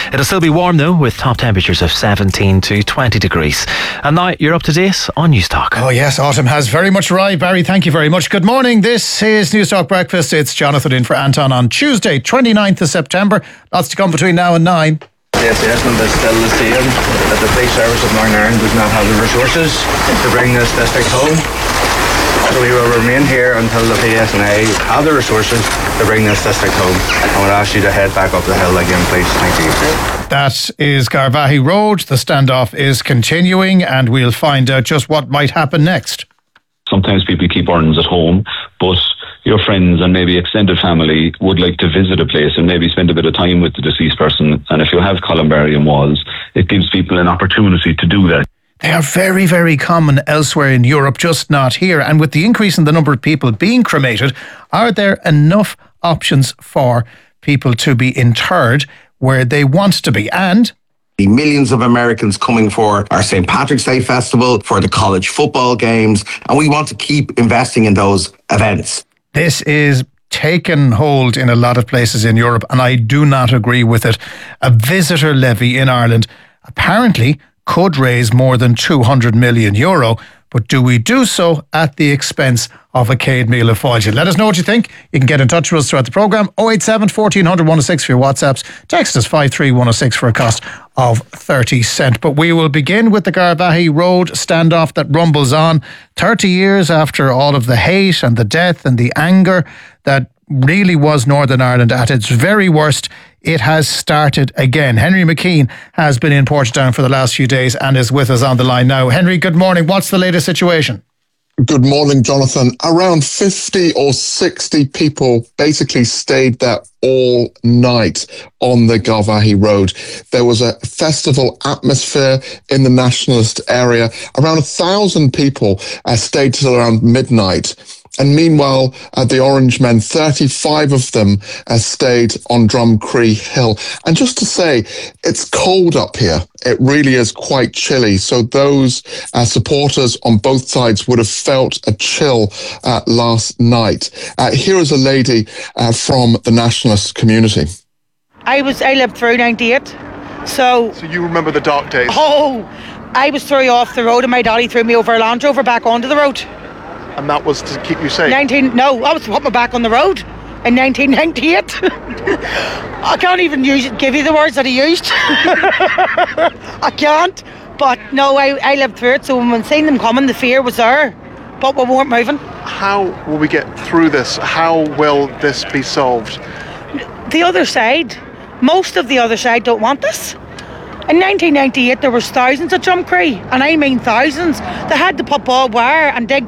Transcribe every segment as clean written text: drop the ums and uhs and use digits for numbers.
It'll still be warm though, with top temperatures of 17 to 20 degrees. And now you're up to date on Newstalk. Oh yes, autumn has very much arrived. Barry, thank you very much. Good morning. This is Newstalk Breakfast. It's Jonathan in for Anton on Tuesday, 29th of September. Lots to come between now and 9. The assessment is still the same, that the Police Service of Northern Ireland does not have the resources to bring this district home. So we will remain here until the PSNI have the resources to bring this district home. I would ask you to head back up the hill again, please. Thank you. That is Garvaghey Road. The standoff is continuing and we'll find out just what might happen next. Sometimes people keep urns at home, but your friends and maybe extended family would like to visit a place and maybe spend a bit of time with the deceased person. And if you have columbarium walls, it gives people an opportunity to do that. They are very, very common elsewhere in Europe, just not here. And with the increase in the number of people being cremated, are there enough options for people to be interred where they want to be? And millions of Americans coming for our St. Patrick's Day Festival, for the college football games, and we want to keep investing in those events. This is taken hold in a lot of places in Europe, and I do not agree with it. A visitor levy in Ireland apparently could raise more than €200 million, but do we do so at the expense of a Céad Míle Fáilte? Let us know what you think. You can get in touch with us throughout the programme. 087 1400 106 for your WhatsApps. Text us 53106 for a cost of 30 cents. But we will begin with the Garvaghey Road standoff that rumbles on 30 years after all of the hate and the death and the anger that really was Northern Ireland at its very worst. It has started again. Henry McKean has been in Portadown for the last few days and is with us on the line now. Henry, good morning. What's the latest situation? Good morning, Jonathan. Around 50 or 60 people basically stayed there all night on the Garvaghey Road. There was a festival atmosphere in the nationalist area. Around 1,000 people stayed till around midnight. And meanwhile, the Orange Men, 35 of them stayed on Drumcree Hill. And just to say, it's cold up here. It really is quite chilly. So those supporters on both sides would have felt a chill last night. Here is a lady from the nationalist community. I lived through 98. So you remember the dark days? Oh, I was thrown off the road and my daddy threw me over a Land Rover back onto the road. And that was to keep you safe? I was putting my back on the road in 1998. I can't even give you the words that he used. I can't. But no, I lived through it. So when we seen them coming, the fear was there. But we weren't moving. How will we get through this? How will this be solved? The other side, most of the other side don't want this. In 1998, there was thousands of Drumcree, and I mean thousands. They had to put barbed wire and dig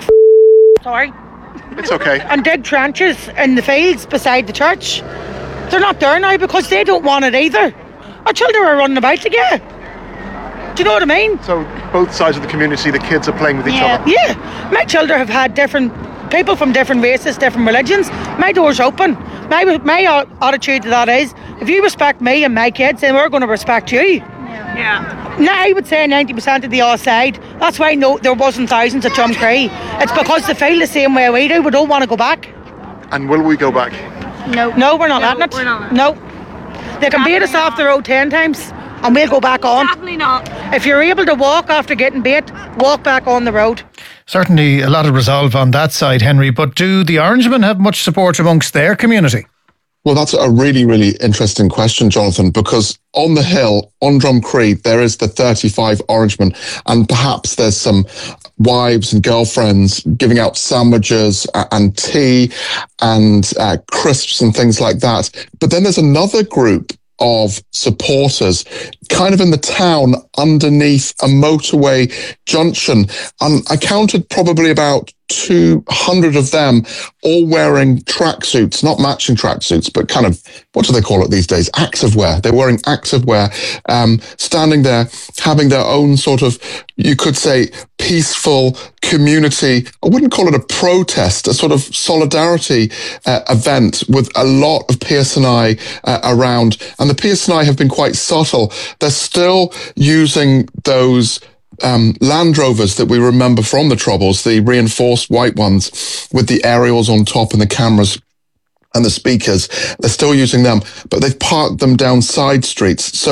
It's okay. and dig trenches in the fields beside the church. They're not there now because they don't want it either. Our children are running about together. Do you know what I mean? So both sides of the community, the kids are playing with each other? Yeah. My children have had different people from different races, different religions. My door's open. My attitude to that is, if you respect me and my kids, then we're going to respect you. Yeah. Now, I would say 90% of the other side. That's why there wasn't thousands at Drumcree. It's because they feel the same way we do. We don't want to go back. And will we go back? No, we're not letting it. We're not. No. They can beat us off the road 10 times and we'll go back on. Definitely not. If you're able to walk after getting bait, walk back on the road. Certainly a lot of resolve on that side, Henry. But do the Orangemen have much support amongst their community? Well, that's a really, really interesting question, Jonathan, because on the hill, on Drumcree, there is the 35 Orangemen, and perhaps there's some wives and girlfriends giving out sandwiches and tea and crisps and things like that. But then there's another group of supporters kind of in the town underneath a motorway junction. I counted probably about 200 of them all wearing tracksuits, not matching tracksuits, but kind of, what do they call it these days? Activewear. They're wearing activewear, standing there, having their own sort of, you could say, peaceful community. I wouldn't call it a protest, a sort of solidarity event with a lot of PSNI around. And the PSNI have been quite subtle. They're still using those Land Rovers that we remember from the Troubles, the reinforced white ones with the aerials on top and the cameras and the speakers. They're still using them, but they've parked them down side streets. So